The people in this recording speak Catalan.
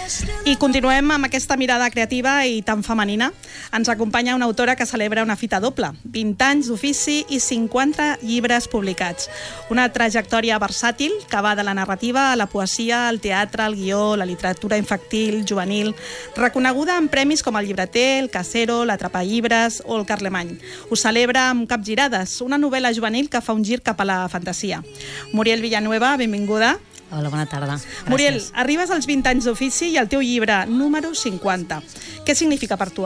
I continuem amb aquesta mirada creativa i tan femenina. Ens acompanya una autora que celebra una fita doble, 20 anys d'ofici i 50 llibres publicats. Una trajectòria versàtil que va de la narrativa a la poesia, al teatre, al guió, la literatura infantil, juvenil, reconeguda amb premis com el Llibreter, el Casero, l'Atrapallibres o el Carlemany. Ho celebra amb Capgirades, una novel·la juvenil que fa un gir cap a la fantasia. Muriel Villanueva, benvinguda. Hola, bona tarda. Gràcies. Muriel, arribes als 20 anys d'ofici i el teu llibre número 50. Què significa per tu